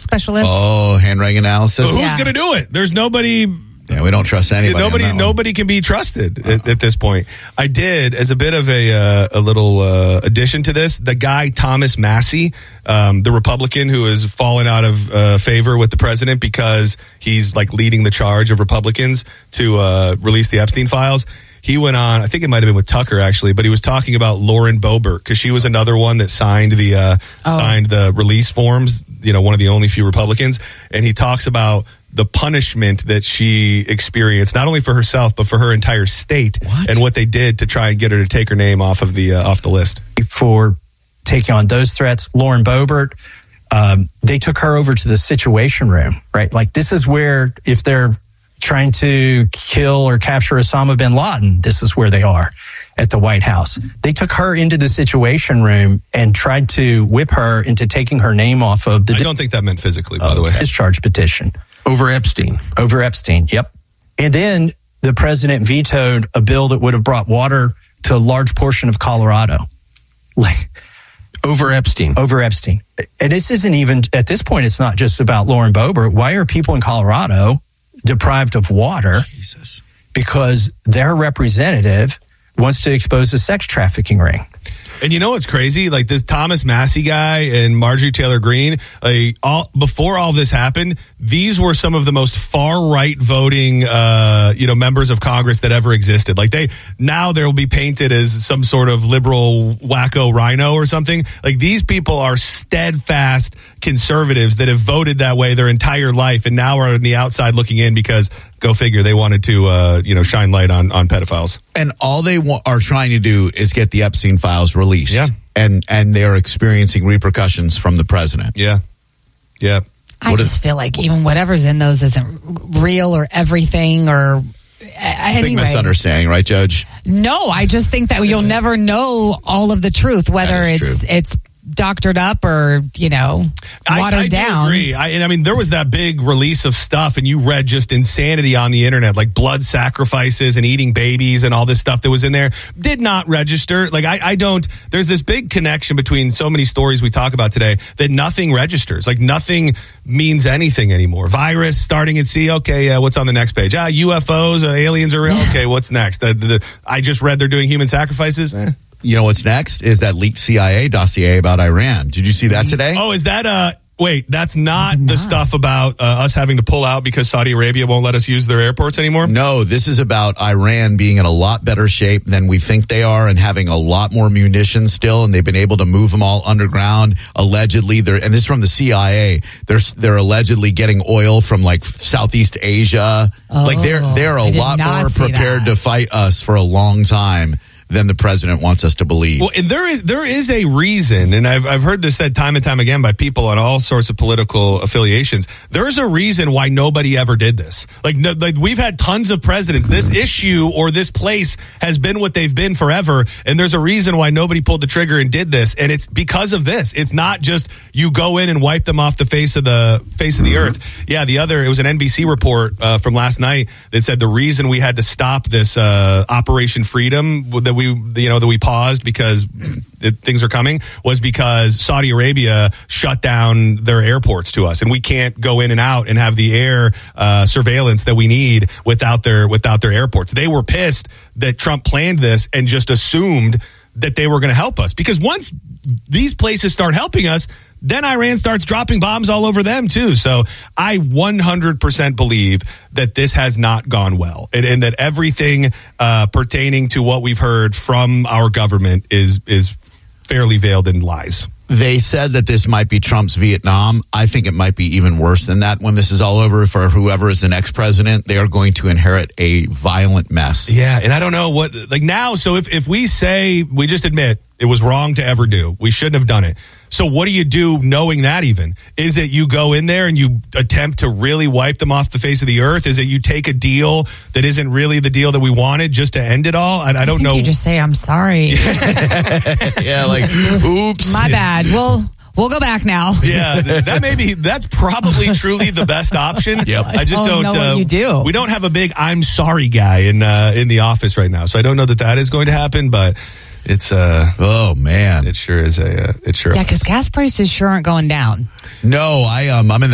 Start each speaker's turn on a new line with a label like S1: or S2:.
S1: specialist.
S2: Oh, handwriting analysis.
S3: Well, who's going to do it? There's nobody.
S2: Yeah, we don't trust anybody.
S3: Nobody can be trusted at this point. I did, as a bit of a little addition to this, the guy Thomas Massie, the Republican who has fallen out of favor with the president because he's like leading the charge of Republicans to release the Epstein files. He went on, I think it might have been with Tucker actually, but he was talking about Lauren Boebert because she was another one that signed the release forms. One of the only few Republicans, and he talks about the punishment that she experienced, not only for herself, but for her entire state, and what they did to try and get her to take her name off the list.
S4: For taking on those threats, Lauren Boebert, they took her over to the Situation Room, right? Like, this is where, if they're trying to kill or capture Osama bin Laden, this is where they are at the White House. They took her into the Situation Room and tried to whip her into taking her name off of the...
S3: I don't think that meant physically, by the way.
S4: Discharge petition.
S5: Over Epstein,
S4: yep. And then the president vetoed a bill that would have brought water to a large portion of Colorado.
S5: Over Epstein.
S4: And this isn't even, at this point, it's not just about Lauren Boebert. Why are people in Colorado deprived of water?
S2: Jesus.
S4: Because their representative wants to expose a sex trafficking ring.
S3: And you know what's crazy? Like, this Thomas Massie guy and Marjorie Taylor Greene, before all this happened, these were some of the most far-right voting, members of Congress that ever existed. Like, now they'll be painted as some sort of liberal wacko rhino or something. Like, these people are steadfast conservatives that have voted that way their entire life and now are on the outside looking in because, go figure, they wanted to, shine light on pedophiles.
S2: And all they are trying to do is get the Epstein files released.
S3: Yeah.
S2: And they're experiencing repercussions from the president.
S3: Yeah. Yeah.
S1: I just feel like even whatever's in those isn't real or everything or
S2: Big misunderstanding, right, Judge?
S1: No, I just think that you'll never know all of the truth, whether it's doctored up or, watered down.
S3: I agree. I mean, there was that big release of stuff, and you read just insanity on the internet, like blood sacrifices and eating babies and all this stuff that was in there. Did not register. Like, I don't, there's this big connection between so many stories we talk about today that nothing registers. Like, nothing means anything anymore. Virus starting at sea. Okay, what's on the next page? UFOs, aliens are real. Okay, what's next? I just read they're doing human sacrifices.
S2: You know what's next is that leaked CIA dossier about Iran. Did you see that today?
S3: Oh, is that wait, that's not the stuff about us having to pull out because Saudi Arabia won't let us use their airports anymore?
S2: No, this is about Iran being in a lot better shape than we think they are and having a lot more munitions still, and they've been able to move them all underground. Allegedly, and this is from the CIA, they're allegedly getting oil from like Southeast Asia. Like they're a lot more prepared to fight us for a long time than the president wants us to believe.
S3: Well, and there is a reason, and I've heard this said time and time again by people on all sorts of political affiliations. There's a reason why nobody ever did this. Like we've had tons of presidents. This issue or this place has been what they've been forever, and there's a reason why nobody pulled the trigger and did this, and it's because of this. It's not just you go in and wipe them off the face of the earth. Yeah, it was an NBC report from last night that said the reason we had to stop this Operation Freedom that we paused because things are coming was because Saudi Arabia shut down their airports to us, and we can't go in and out and have the air surveillance that we need without their airports. They were pissed that Trump planned this and just assumed that they were going to help us, because once these places start helping us, then Iran starts dropping bombs all over them too. So I 100% believe that this has not gone well, and that everything pertaining to what we've heard from our government is fairly veiled in lies.
S2: They said that this might be Trump's Vietnam. I think it might be even worse than that. When this is all over, for whoever is the next president, they are going to inherit a violent mess.
S3: Yeah, and I don't know what, like now, so if we say, we just admit it was wrong to ever do, we shouldn't have done it. So what do you do knowing that even? Is it you go in there and you attempt to really wipe them off the face of the earth? Is it you take a deal that isn't really the deal that we wanted just to end it all? I don't know.
S1: You just say, I'm sorry.
S2: Yeah, like, oops.
S1: My bad. We'll go back now.
S3: Yeah, that's probably truly the best option.
S2: Yep.
S3: I just don't
S1: know what you do.
S3: We don't have a big I'm sorry guy in the office right now. So I don't know that is going to happen, but it's
S2: oh man,
S3: it sure is
S1: Yeah, because gas prices sure aren't going down.
S2: No, I'm in